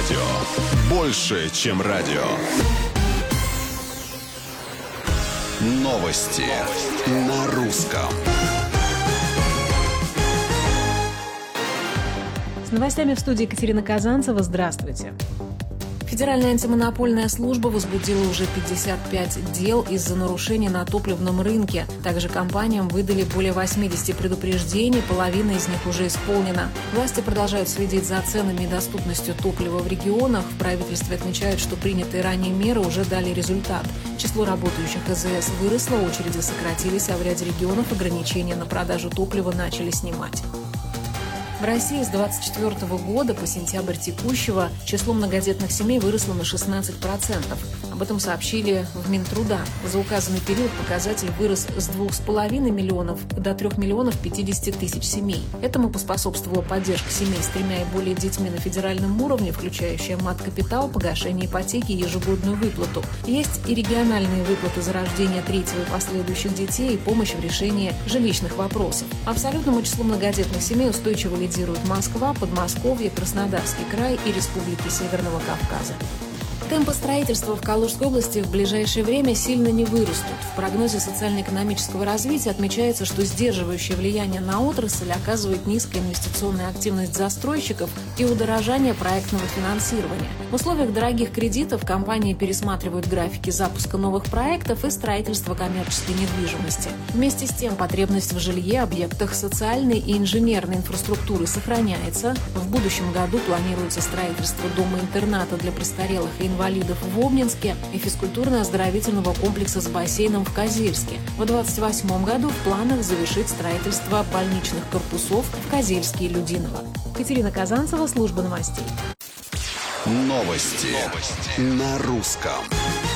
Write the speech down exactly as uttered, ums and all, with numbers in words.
радио. Больше, чем радио. Новости на русском. С новостями в студии Екатерина Казанцева. Здравствуйте. Федеральная антимонопольная служба возбудила уже пятьдесят пять дел из-за нарушений на топливном рынке. Также компаниям выдали более восемьдесят предупреждений, половина из них уже исполнена. Власти продолжают следить за ценами и доступностью топлива в регионах. В правительстве отмечают, что принятые ранее меры уже дали результат. Число работающих АЗС выросло, очереди сократились, а в ряде регионов ограничения на продажу топлива начали снимать. В России с двадцать четвёртого года по сентябрь текущего число многодетных семей выросло на шестнадцать процентов. Об этом сообщили в Минтруда. За указанный период показатель вырос с двух с половиной миллионов до трех миллионов пятидесяти тысяч семей. Этому поспособствовала поддержка семей с тремя и более детьми на федеральном уровне, включающая мат-капитал, погашение ипотеки и ежегодную выплату. Есть и региональные выплаты за рождение третьего и последующих детей и помощь в решении жилищных вопросов. Абсолютному числу многодетных семей устойчиво лидируют Москва, Подмосковье, Краснодарский край и республики Северного Кавказа. Темпы строительства в Калужской области в ближайшее время сильно не вырастут. В прогнозе социально-экономического развития отмечается, что сдерживающее влияние на отрасль оказывает низкая инвестиционная активность застройщиков и удорожание проектного финансирования. В условиях дорогих кредитов компании пересматривают графики запуска новых проектов и строительства коммерческой недвижимости. Вместе с тем, потребность в жилье, объектах социальной и инженерной инфраструктуры сохраняется. В будущем году планируется строительство дома-интерната для престарелых и инвалидов в Обнинске и физкультурно-оздоровительного комплекса с бассейном в Козельске. В две тысячи двадцать восьмом году в планах завершить строительство больничных корпусов в Козельске и Людиново. Екатерина Казанцева, служба новостей. Новости, Новости. На русском.